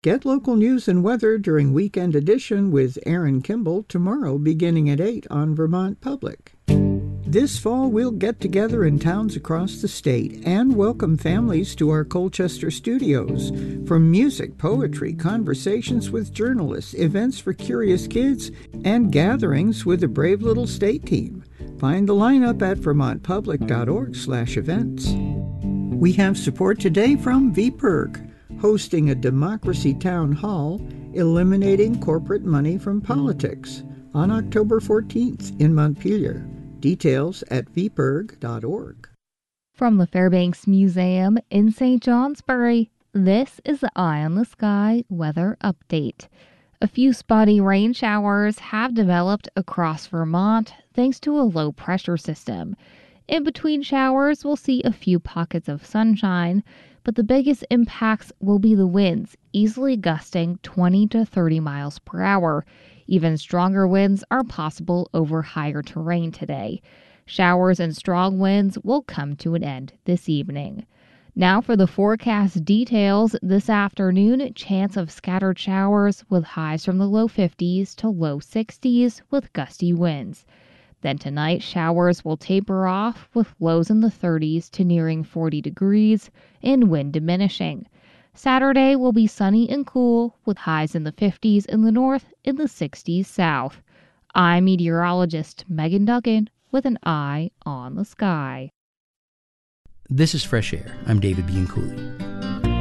Get local news and weather during Weekend Edition with Aaron Kimball tomorrow beginning at 8 on Vermont Public. This fall, we'll get together in towns across the state and welcome families to our Colchester studios. From music, poetry, conversations with journalists, events for curious kids, and gatherings with the Brave Little State team. Find the lineup at vermontpublic.org/events. We have support today from VPIRG, hosting a democracy town hall, eliminating corporate money from politics, on October 14th in Montpelier. Details at vpirg.org. From the Fairbanks Museum in St. Johnsbury, this is the Eye on the Sky weather update. A few spotty rain showers have developed across Vermont thanks to a low pressure system. In between showers, we'll see a few pockets of sunshine, but the biggest impacts will be the winds, easily gusting 20 to 30 miles per hour. Even stronger winds are possible over higher terrain today. Showers and strong winds will come to an end this evening. Now for the forecast details. This afternoon, chance of scattered showers with highs from the low 50s to low 60s with gusty winds. Then tonight, showers will taper off with lows in the 30s to nearing 40 degrees and wind diminishing. Saturday will be sunny and cool with highs in the 50s in the north and the 60s south. I'm meteorologist Megan Duggan with an eye on the sky. This is Fresh Air. I'm David Bianculli.